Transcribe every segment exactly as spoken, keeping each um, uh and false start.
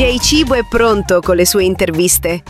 D J Cibo è pronto con le sue interviste.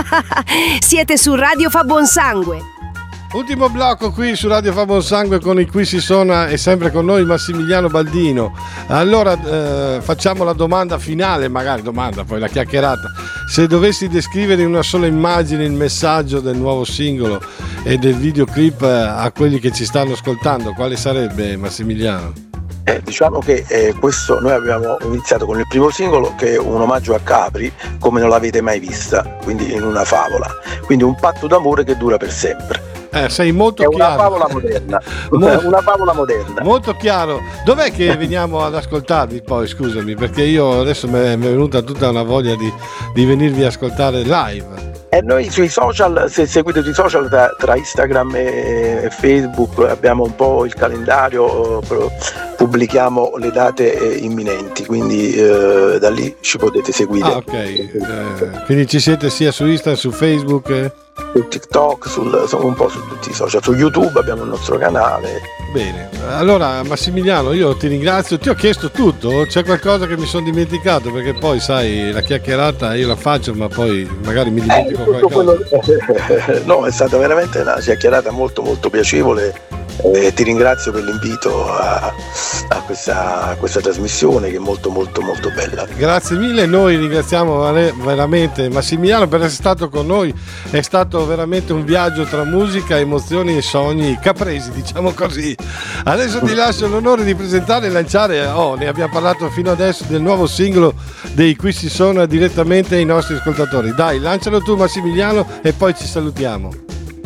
Siete su Radio Fa Buon Sangue. Ultimo blocco qui su Radio Fa Buon Sangue con i Qui si suona e sempre con noi Massimiliano Baldino. Allora eh, facciamo la domanda finale, magari domanda, poi la chiacchierata. Se dovessi descrivere in una sola immagine il messaggio del nuovo singolo e del videoclip a quelli che ci stanno ascoltando, quale sarebbe, Massimiliano? Eh, diciamo che eh, questo noi abbiamo iniziato con il primo singolo che è un omaggio a Capri come non l'avete mai vista, quindi in una favola, quindi un patto d'amore che dura per sempre. Eh, sei molto è chiaro. Una favola moderna. Una favola moderna. Molto chiaro. Dov'è che veniamo ad ascoltarvi poi, scusami, perché io adesso mi è venuta tutta una voglia di, di venirvi a ascoltare live. E noi sui social, se seguite sui social tra, tra Instagram e Facebook abbiamo un po' il calendario, pubblichiamo le date imminenti, quindi eh, da lì ci potete seguire. Ah, ok. Eh, quindi ci siete sia su Instagram, su Facebook? Eh? Su TikTok, sul, un po' su tutti i social, su YouTube abbiamo il nostro canale. Bene, allora Massimiliano io ti ringrazio, ti ho chiesto tutto, c'è qualcosa che mi sono dimenticato perché poi sai la chiacchierata io la faccio ma poi magari mi dimentico eh, qualcosa. Quello... no, è stata veramente una chiacchierata molto molto piacevole. Eh, ti ringrazio per l'invito a, a, questa, a questa trasmissione che è molto molto molto bella. Grazie mille, noi ringraziamo veramente Massimiliano per essere stato con noi, è stato veramente un viaggio tra musica, emozioni e sogni capresi, diciamo così. Adesso ti lascio l'onore di presentare e lanciare, oh, ne abbiamo parlato fino adesso del nuovo singolo dei Qui si suona direttamente ai nostri ascoltatori. Dai, lancialo tu Massimiliano e poi ci salutiamo.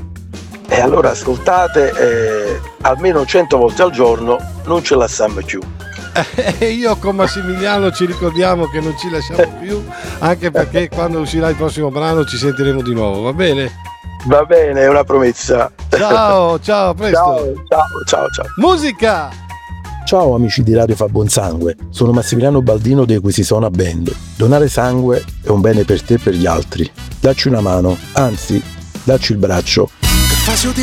E allora ascoltate eh, almeno cento volte al giorno, non ce lasciamo più. E io con Massimiliano ci ricordiamo che non ci lasciamo più, anche perché quando uscirà il prossimo brano ci sentiremo di nuovo, va bene? Va bene, è una promessa. Ciao, ciao, a presto. Ciao, ciao, ciao, ciao. Musica! Ciao amici di Radio Fa Buon Sangue, sono Massimiliano Baldino dei Qui si suona band. Donare sangue è un bene per te e per gli altri. Dacci una mano, anzi, dacci il braccio.